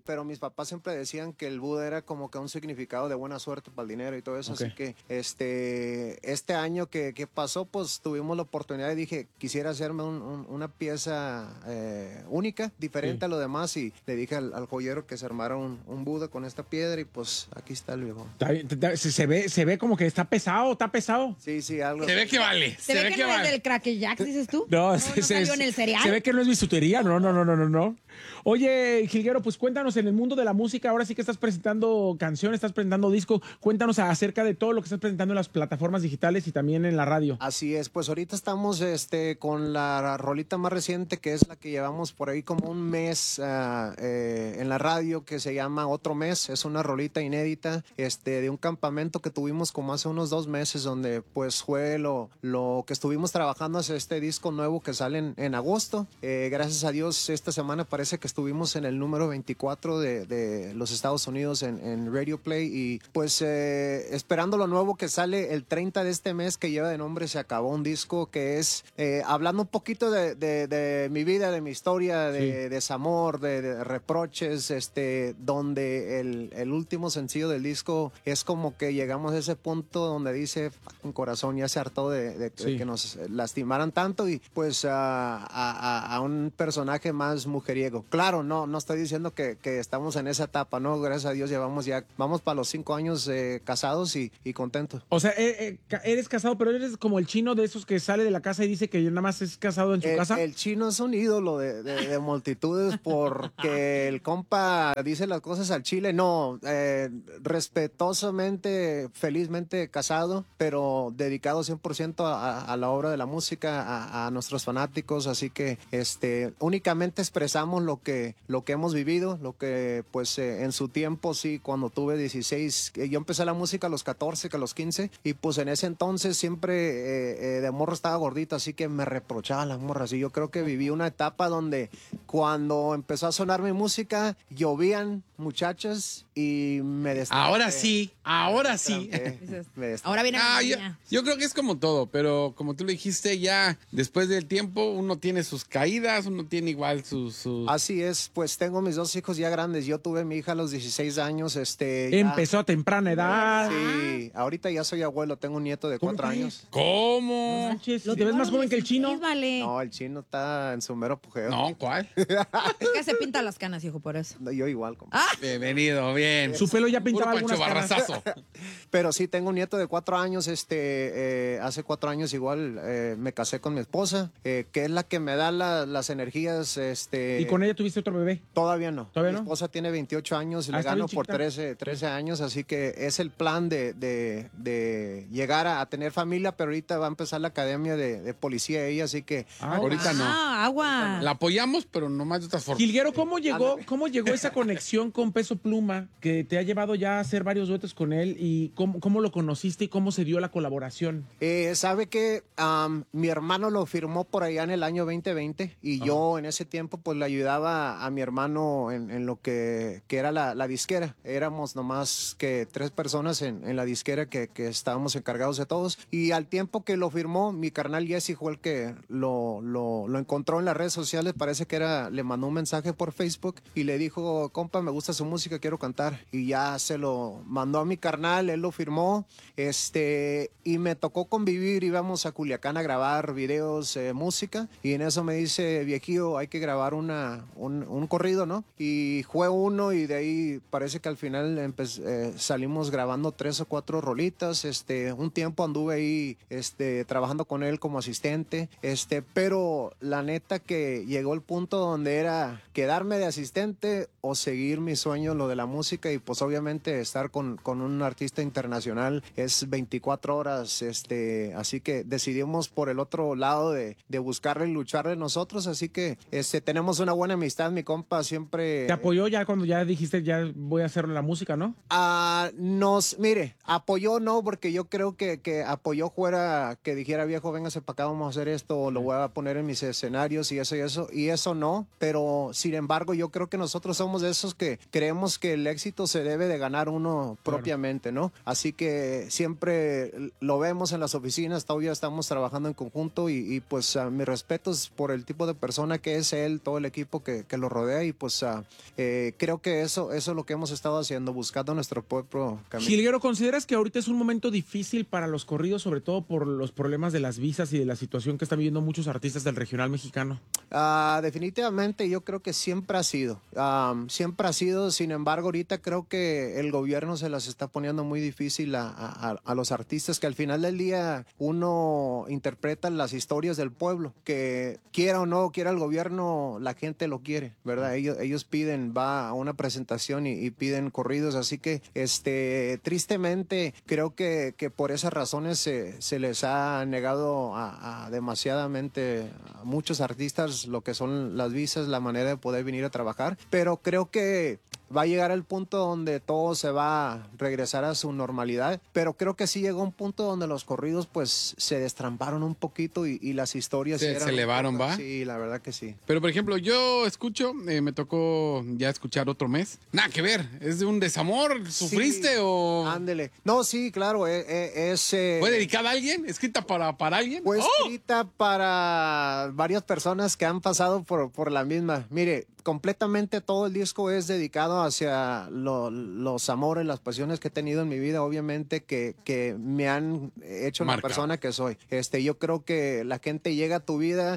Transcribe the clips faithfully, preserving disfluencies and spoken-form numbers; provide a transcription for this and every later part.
pero mis papás siempre decían que el Buda era como que un significado de buena suerte para el dinero y todo eso, okay. Así que este, este año que, que pasó, pues tuvimos la oportunidad y dije, quisiera hacerme un, un, una pieza eh, única, diferente sí. a lo demás, y le dije al, al joyero que se armara un, un Buda con esta piedra y pues aquí está el viejo. Se, se, ve, se ve como que está pesado, está pesado. Sí, sí, algo. Se ve que vale. Se, se ve, ve que, que no vale. es del Cracker Jacks, dices tú. No, no, se, no salió se, en el cereal. Se ve que no es bisutería, no, no, no, no, no, no. Oye, Jilguero, pues cuéntanos en el mundo de la música, ahora sí que estás presentando canciones, estás presentando disco, cuéntanos acerca de todo lo que estás presentando en las plataformas digitales y también en la radio. Así es, pues ahorita estamos este, con la rolita más reciente, que es la que llevamos por ahí como un mes uh, eh, en la radio, que se llama Otro Mes. Es una rolita inédita este, de un campamento que tuvimos como hace unos dos meses, donde pues fue lo, lo que estuvimos trabajando hacia este disco nuevo que sale en, en agosto. Eh, gracias a Dios, esta semana parece que estuvimos en el número veinticuatro de, de los Estados Unidos en, en Radio Play, y pues eh, esperando lo nuevo que sale el treinta de este mes, que lleva de nombre Se Acabó, un disco que es eh, hablando un poquito de, de, de mi vida, de mi historia, de sí. desamor, de, de reproches, este, donde el, el último sencillo del disco es como que llegamos a ese punto donde dice, un corazón ya se hartó de, de, sí. de que nos lastimaran tanto, y pues a, a, a un personaje más mujeriego. Claro, no, no estoy diciendo que, que estamos en esa etapa, ¿no? Gracias a Dios llevamos ya, vamos para los cinco años eh, casados y, y contentos. O sea, eh, eh, eres casado, pero eres como el chino de esos que sale de la casa y dice que nada más es casado en su el, casa. El chino es un ídolo de, de, de multitudes porque el compa dice las cosas al chile. No, eh, respetuosamente, felizmente casado, pero dedicado cien por ciento a, a la obra de la música, a, a nuestros fanáticos, así que este, únicamente expresamos lo que, lo que hemos vivido, lo que pues eh, en su tiempo, sí, cuando tuve dieciséis, eh, yo empecé la música a los catorce, que a los quince, y pues en ese entonces siempre eh, eh, de morro estaba gordito, así que me reprochaban las morras, y yo creo que viví una etapa donde cuando empezó a sonar mi música, llovían muchachas y me destrampé. Ahora sí, ahora sí. Me ahora viene ah, la yo, niña. yo creo que es como todo, pero como tú le dijiste, ya después del tiempo uno tiene sus caídas, uno tiene igual sus... sus... Así es, pues tengo mis dos hijos ya grandes. Yo tuve mi hija a los dieciséis años. Este, ya... Empezó a temprana edad. Sí, ahorita ya soy abuelo, tengo un nieto de cuatro años. ¿Cómo? No manches, ¿te ves más joven que el chino? Vale. No, el chino está en su mero pujeo. No, ¿cuál? Que se pinta las canas, hijo, por eso. No, yo igual. Como... Ah. Bienvenido, bien. Su pelo ya pintaba Puro algunas Pancho Barrazazo. Pero sí, tengo un nieto de cuatro años. Este, eh, hace cuatro años igual eh, me casé con mi esposa, eh, que es la que me da la, las energías. Este, ¿Y con ella tuviste otro bebé? Todavía no. ¿Todavía mi no? esposa tiene veintiocho años y ah, le gano por trece, trece años, así que es el plan de, de, de llegar a, a tener familia, pero ahorita va a empezar la academia de, de policía ella, así que... Ah, ahorita no. Ah, agua. La apoyamos, pero nomás de otras formas. Jilguero, ¿cómo llegó, ¿cómo llegó esa conexión con Peso Pluma que te ha llevado ya a hacer varios duetos con él, y cómo, cómo lo conociste y cómo se dio la colaboración? Eh, sabe que um, mi hermano lo firmó por allá en el año veinte veinte y Ajá. yo en ese tiempo pues le ayudaba a mi hermano en, en lo que, que era la, la disquera. Éramos nomás que tres personas en, en la disquera que, que estábamos encargados de todos, y al tiempo que lo firmó, mi carnal Jesse fue el que lo, lo, lo encontró en las redes sociales, parece que era, le mandó un mensaje por Facebook y le dijo, compa, me gusta su música, quiero cantar, y ya se lo mandó a mi carnal, él lo firmó, este, y me tocó convivir, íbamos a Culiacán a grabar videos, eh, música, y en eso me dice, viejillo, hay que grabar una, un, un corrido, ¿no? Y fue uno, y de ahí parece que al final eh, salimos grabando tres o cuatro rolitas, este, un tiempo anduve ahí, este, trabajando con él como asistente, este, pero la neta que llegó el punto donde era quedarme de asistente o seguir mi sueño, lo de la música, y pues obviamente estar con, con un artista internacional es veinticuatro horas, este, así que decidimos por el otro lado de, de buscarle y lucharle nosotros, así que este, tenemos una buena amistad, mi compa siempre... ¿Te apoyó ya cuando ya dijiste ya voy a hacer la música, no? Ah, uh, nos, mire, apoyó no, porque yo creo que, que apoyó fuera que dijera, viejo, véngase para acá, vamos a hacer esto, o lo voy a poner en mis escenarios y eso y eso, y eso no, no, pero sin embargo yo creo que nosotros somos de esos que creemos que el éxito se debe de ganar uno propiamente, ¿no? Así que siempre lo vemos en las oficinas, todavía estamos trabajando en conjunto y, y pues uh, mis respetos por el tipo de persona que es él, todo el equipo que, que lo rodea y pues uh, eh, creo que eso, eso es lo que hemos estado haciendo, buscando nuestro propio camino. Jilguero, ¿consideras que ahorita es un momento difícil para los corridos, sobre todo por los problemas de las visas y de la situación que están viviendo muchos artistas del regional mexicano? Uh, definitivamente yo creo que siempre ha sido, um, siempre ha sido, sin embargo ahorita creo que el gobierno se las está poniendo muy difícil a, a, a los artistas, que al final del día uno interpreta las historias del pueblo, que quiera o no quiera el gobierno, la gente lo quiere, ¿verdad? Ellos, ellos piden, va a una presentación y, y piden corridos, así que este, tristemente creo que, que por esas razones se, se les ha negado a, a demasiadamente a muchos artistas lo que son las visas, la manera de poder venir a trabajar, pero creo que va a llegar el punto donde todo se va a regresar a su normalidad, pero creo que sí llegó un punto donde los corridos pues se destramparon un poquito y, y las historias se, eran se elevaron, ¿va? Sí, la verdad que sí. Pero por ejemplo, yo escucho, eh, me tocó ya escuchar otro mes. Nada que ver, ¿es de un desamor? ¿Sufriste sí, o...? Ándele. No, sí, claro, es... es eh, ¿Fue dedicada a alguien? ¿Escrita para, para alguien? Fue ¡Oh! escrita para varias personas que han pasado por, por la misma. Mire, completamente todo el disco es dedicado hacia lo, los amores, las pasiones que he tenido en mi vida, obviamente que, que me han hecho Marca. la persona que soy. Este, yo creo que la gente llega a tu vida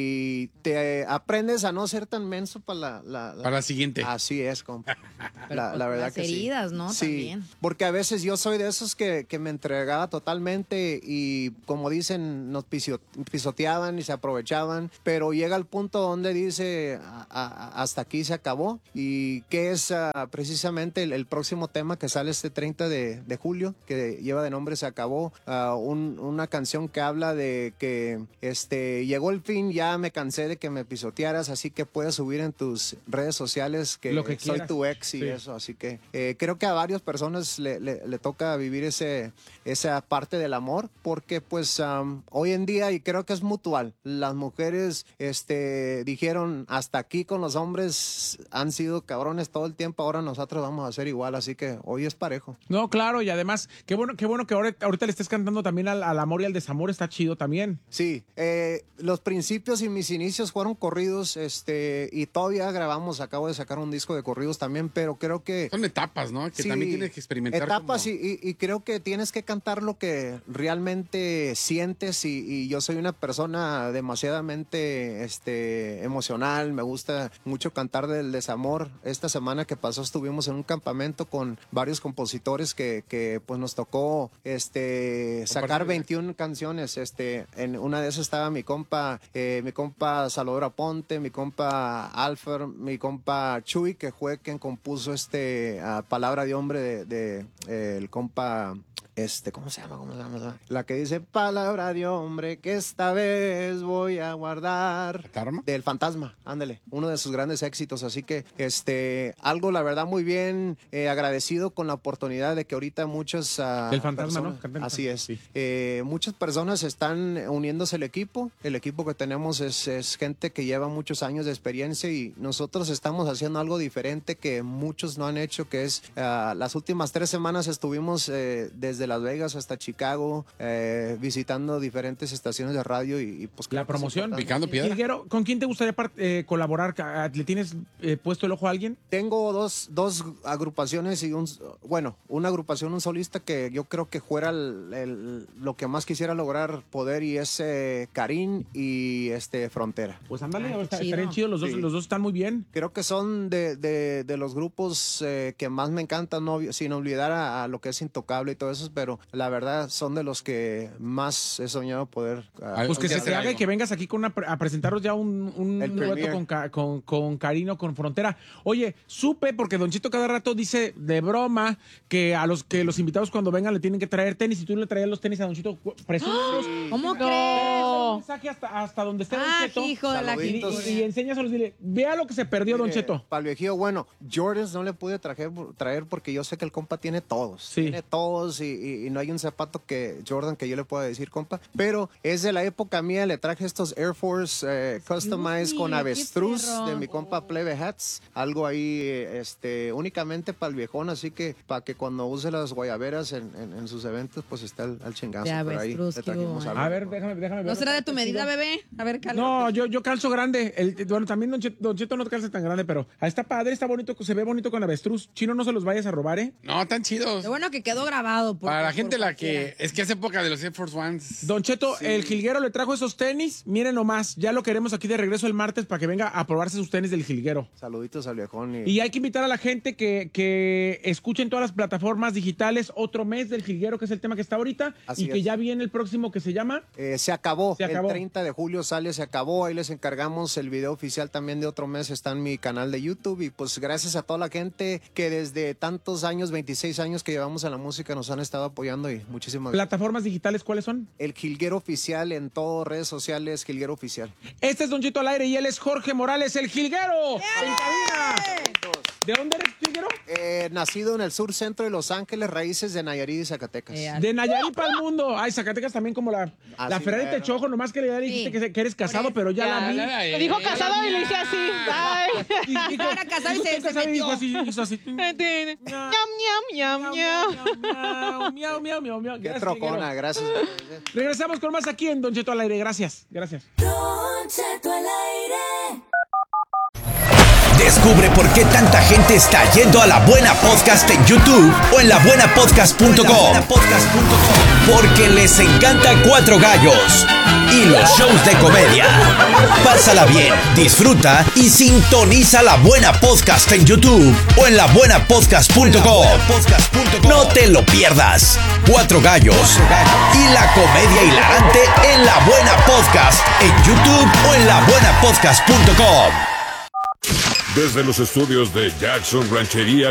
y te aprendes a no ser tan menso para la, la, la... Para la siguiente. Así es, compa. Pero La, pues la verdad las que heridas, sí. ¿no? Sí, También. porque a veces yo soy de esos que, que me entregaba totalmente y como dicen, nos piso- pisoteaban y se aprovechaban, pero llega el punto donde dice a- a- hasta aquí se acabó y que es uh, precisamente el, el próximo tema que sale este treinta de, de julio, que lleva de nombre Se Acabó, uh, un, una canción que habla de que este llegó el fin, ya me cansé de que me pisotearas, así que puedes subir en tus redes sociales que, Lo que soy quieras. tu ex y Sí. eso, así que eh, creo que a varias personas le, le, le toca vivir ese, esa parte del amor, porque pues um, hoy en día, y creo que es mutual, las mujeres este, dijeron hasta aquí con los hombres, han sido cabrones todo el tiempo, ahora nosotros vamos a ser igual, así que hoy es parejo. No, claro, y además, qué bueno, qué bueno que ahora, ahorita le estés cantando también al, al amor y al desamor, está chido también. Sí, eh, los principios y mis inicios fueron corridos, este, y todavía grabamos, acabo de sacar un disco de corridos también, pero creo que... Son etapas, ¿no? Que Sí, también tienes que experimentar. etapas como- y, y- y creo que tienes que cantar lo que realmente sientes y, y yo soy una persona demasiadamente este, emocional, me gusta mucho cantar del desamor. Esta semana que pasó estuvimos en un campamento con varios compositores que, que pues nos tocó este, sacar Compartir. veintiuna canciones. Este, en una de esas estaba mi compa, eh, mi compa Salvador Aponte, mi compa Alfer, mi compa Chuy, que fue quien compuso este ah, Palabra de Hombre de, de, eh, el compa este, ¿cómo se llama? ¿Cómo se llama? La que dice palabra de hombre que esta vez voy a guardar. ¿Karma? Del Fantasma, ándale, uno de sus grandes éxitos, así que este, algo la verdad muy bien, eh, agradecido con la oportunidad de que ahorita muchas uh, Del Fantasma, personas, ¿no? Canta- así es, sí. eh, muchas personas están uniéndose al equipo, el equipo que tenemos es, es gente que lleva muchos años de experiencia y nosotros estamos haciendo algo diferente que muchos no han hecho, que es uh, las últimas tres semanas estuvimos eh, desde Las Vegas hasta Chicago, eh, visitando diferentes estaciones de radio y, y pues La creo que es promoción. importante. Picando piedra. Jilguero, ¿con quién te gustaría part- eh, colaborar? ¿Le tienes eh, puesto el ojo a alguien? Tengo dos, dos agrupaciones y un, bueno, una agrupación, un solista que yo creo que fuera el, el- lo que más quisiera lograr poder y es eh, Karim y este Frontera. Pues ándale, Ay, qué está- chido. estarían chidos, los dos, Sí. los dos están muy bien. Creo que son de, de, de los grupos eh, que más me encantan, no, sin olvidar a, a lo que es Intocable y todo eso, pero la verdad son de los que más he soñado poder. ah, Al- Pues que Ya se te hacer haga y algo. que vengas aquí con una pre- a presentaros ya un, un El dueto premier. con, ca- con, con con Carino, con Frontera. Oye, supe, porque Don Cheto cada rato dice de broma que a los que los invitados cuando vengan le tienen que traer tenis y tú le traías los tenis a Don Cheto. Presúmelos. ¿Cómo Un crees? mensaje hasta, hasta donde esté Ah, Don Cheto. hijo de la Y, Saluditos. y, y enséñaselos, dile, vea lo que se perdió Don Cheto. Para el viejillo, bueno, Jordans no le pude traer, traer porque yo sé que el compa tiene todos. Sí. Tiene todos y, y- y no hay un zapato que Jordan que yo le pueda decir, compa. Pero es de la época mía, le traje estos Air Force eh, Customized Uy, con qué avestruz perro. de mi compa Plebe Hats. Algo ahí eh, este, únicamente para el viejón, así que para que cuando use las guayaberas en, en- en sus eventos, pues está al, al chingazo. De por ahí avestruz, le qué trajimos bueno. algo. A ver, déjame, déjame ver. ¿No será de tu medida, bebé? A ver, cale. No, yo, yo calzo grande. El, bueno, también Don Cheto, Don Cheto no calza tan grande, pero ah, está padre, está bonito, se ve bonito con avestruz. Chino, no se los vayas a robar, ¿eh? No, tan chidos. Qué bueno que quedó grabado. por- Para la por gente la cualquiera. que... Es que es época de los Air Force Ones. Don Cheto, el jilguero le trajo esos tenis. Miren nomás, ya lo queremos aquí de regreso el martes para que venga a probarse sus tenis del jilguero. Saluditos al viejón. Y, Y hay que invitar a la gente que, que escuchen todas las plataformas digitales otro mes del jilguero, que es el tema que está ahorita, Así y que es. ya viene el próximo que se llama... Eh, se acabó. Se acabó. El treinta de julio sale, se acabó. Ahí les encargamos el video oficial también de otro mes. Está en mi canal de YouTube. Y pues gracias a toda la gente que desde tantos años, veintiséis años que llevamos a la música, nos han estado apoyando y muchísimas gracias. ¿Plataformas digitales cuáles son? El Jilguero Oficial en todas redes sociales, Jilguero Oficial. Este es Don Cheto al aire y él es Jorge Morales, el jilguero. En cabina. ¿De dónde eres, jilguero? Eh, nacido en el sur centro de Los Ángeles, raíces de Nayarit y Zacatecas. Eh, De Nayarit para el mundo. Ay, Zacatecas también como la, Así la Ferrari mero. Techojo, nomás que ya dijiste Sí. que, se- que eres casado, Por pero ya Ya, la vi. Me dijo casado y le dije así. Ay. Y dijo, Era casado y dijo se- que se casado y dijo metió. así, hizo así. Ñam, ñam, ñam, ñam. Miau, miau, miau, miau, miau. Qué Gracias, trocona, jilguero. gracias. Regresamos con más aquí en Don Cheto al aire. Gracias, gracias. Don Cheto al aire. Descubre por qué tanta gente está yendo a La Buena Podcast en YouTube o en la buena podcast punto com. Porque les encanta Cuatro Gallos y los shows de comedia. Pásala bien, disfruta y sintoniza La Buena Podcast en YouTube o en la buena podcast punto com. No te lo pierdas. Cuatro Gallos y la comedia hilarante en La Buena Podcast en YouTube o en la buena podcast punto com. Desde los estudios de Jackson Ranchería